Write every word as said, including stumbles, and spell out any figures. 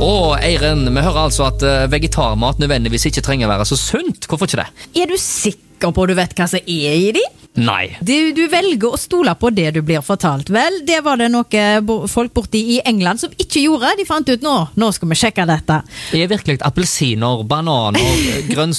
Og Eiren, vi hører altså at eh, vegetarmat nødvendigvis ikke trenger å være så sunt. Hvorfor ikke det? Er du sikker på at du vet hva som er i de? Nei. Du, du velger å stole på det du blir fortalt. Vel, det var det noe bo- folk borti i England som ikke gjorde. De fant ut nå, nå skal vi sjekke dette. Er virkelig appelsiner, bananer, grønnsaker